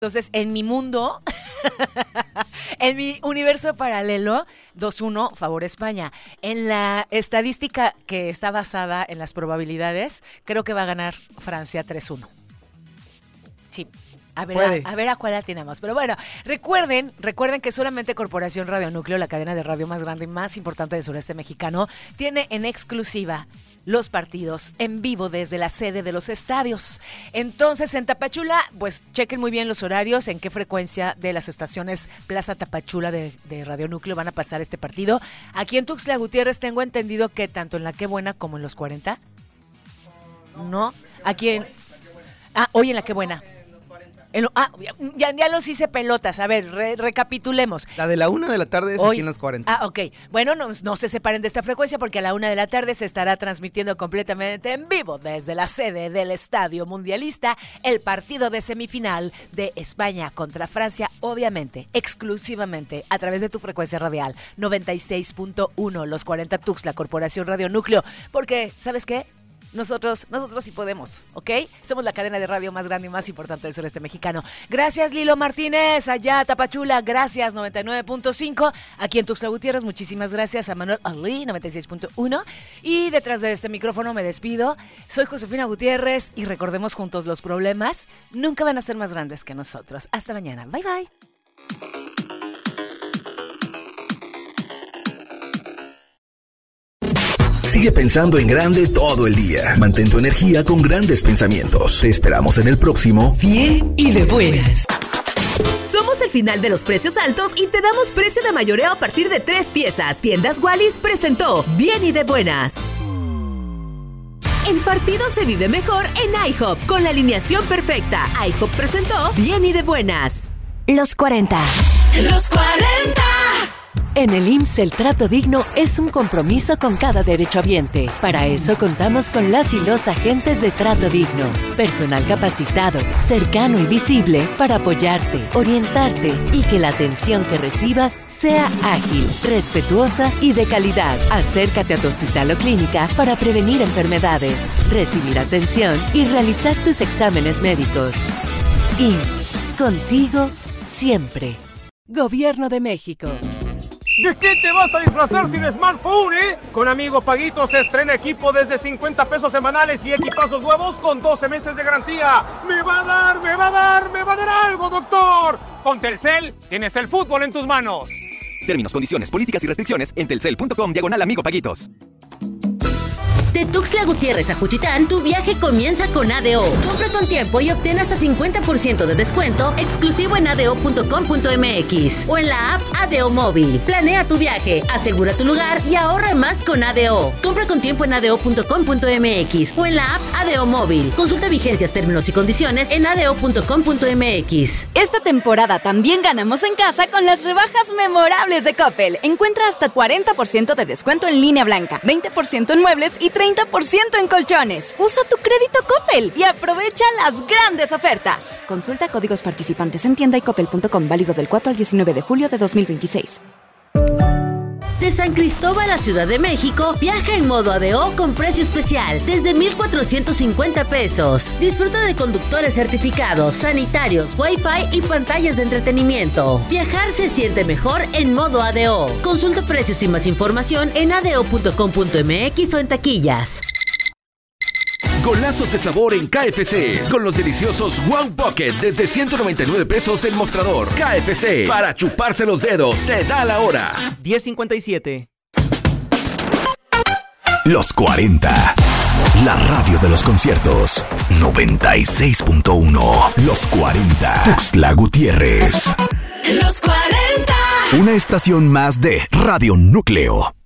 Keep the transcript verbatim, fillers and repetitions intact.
Entonces, en mi mundo, en mi universo paralelo, dos uno, favor España. En la estadística que está basada en las probabilidades, creo que va a ganar Francia tres uno. Sí. A ver, a, a ver a cuál la tenemos. Pero bueno, recuerden, recuerden que solamente Corporación Radio Núcleo, la cadena de radio más grande y más importante del sureste mexicano, tiene en exclusiva los partidos en vivo desde la sede de los estadios. Entonces, en Tapachula, pues chequen muy bien los horarios, en qué frecuencia de las estaciones Plaza Tapachula de, de Radio Núcleo van a pasar este partido. Aquí en Tuxtla Gutiérrez tengo entendido que tanto en La Qué Buena como en Los cuarenta. No, aquí en... Ah, hoy en La Qué Buena. En lo, ah, ya, ya los hice pelotas. A ver, re, recapitulemos. La de la una de la tarde es Hoy, aquí en Los cuarenta. Ah, ok. Bueno, no, no se separen de esta frecuencia porque a la una de la tarde se estará transmitiendo completamente en vivo desde la sede del Estadio Mundialista el partido de semifinal de España contra Francia, obviamente, exclusivamente a través de tu frecuencia radial noventa y seis punto uno, Los cuarenta Tuxtla, Corporación Radio Núcleo. Porque, ¿sabes qué? Nosotros, nosotros sí podemos, ¿ok? Somos la cadena de radio más grande y más importante del sureste mexicano. Gracias, Lilo Martínez, allá Tapachula. Gracias, noventa y nueve punto cinco. Aquí en Tuxtla Gutiérrez, muchísimas gracias a Manuel Ali, noventa y seis punto uno. Y detrás de este micrófono me despido. Soy Josefina Gutiérrez y recordemos juntos, los problemas nunca van a ser más grandes que nosotros. Hasta mañana. Bye, bye. Sigue pensando en grande todo el día. Mantén tu energía con grandes pensamientos. Te esperamos en el próximo Bien y de Buenas. Somos el final de los precios altos y te damos precio de mayoreo a partir de tres piezas. Tiendas Wallis presentó Bien y de Buenas. El partido se vive mejor en IHOP con la alineación perfecta. IHOP presentó Bien y de Buenas. Los cuarenta. Los cuarenta. En el I M S S el trato digno es un compromiso con cada derechohabiente. Para eso contamos con las y los agentes de trato digno. Personal capacitado, cercano y visible para apoyarte, orientarte y que la atención que recibas sea ágil, respetuosa y de calidad. Acércate a tu hospital o clínica para prevenir enfermedades, recibir atención y realizar tus exámenes médicos. I M S S, contigo siempre. Gobierno de México. ¿De qué te vas a disfrazar sin smartphone, eh? Con Amigo Paguito se estrena equipo desde cincuenta pesos semanales y equipazos nuevos con doce meses de garantía. ¡Me va a dar, me va a dar, me va a dar algo, doctor! Con Telcel tienes el fútbol en tus manos. Términos, condiciones, políticas y restricciones en telcel punto com diagonal Amigo Paguitos. De Tuxtla Gutiérrez a Juchitán, tu viaje comienza con A D O. Compra con tiempo y obtén hasta cincuenta por ciento de descuento exclusivo en a d o punto com punto m x o en la app A D O Móvil. Planea tu viaje, asegura tu lugar y ahorra más con A D O. Compra con tiempo en a d o punto com punto m x o en la app A D O Móvil. Consulta vigencias, términos y condiciones en a d o punto com punto m x. Esta temporada también ganamos en casa con las rebajas memorables de Coppel. Encuentra hasta cuarenta por ciento de descuento en línea blanca, veinte por ciento en muebles y treinta por ciento en colchones. Usa tu crédito Coppel y aprovecha las grandes ofertas. Consulta códigos participantes en tienda y coppel punto com, válido del cuatro al diecinueve de julio de dos mil veintiséis. De San Cristóbal a Ciudad de México, viaja en modo A D O con precio especial desde mil cuatrocientos cincuenta pesos. Disfruta de conductores certificados, sanitarios, wifi y pantallas de entretenimiento. Viajar se siente mejor en modo A D O. Consulta precios y más información en a d o punto com punto m x o en taquillas. Golazos de sabor en K F C. Con los deliciosos Wow Pocket desde ciento noventa y nueve pesos el mostrador. K F C. Para chuparse los dedos. Se da la hora. diez cincuenta y siete. Los cuarenta. La radio de los conciertos. noventa y seis punto uno. Los cuarenta. Tuxtla Gutiérrez. Los cuarenta. Una estación más de Radio Núcleo.